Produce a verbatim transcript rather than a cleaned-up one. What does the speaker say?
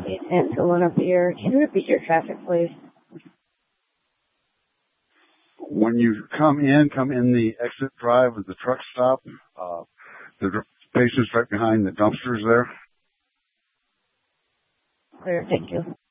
Santa Luna Pier. Can you repeat your traffic, please? When you come in, come in the exit drive of the truck stop. Uh, the patient's right behind the dumpsters there. Clear, thank you.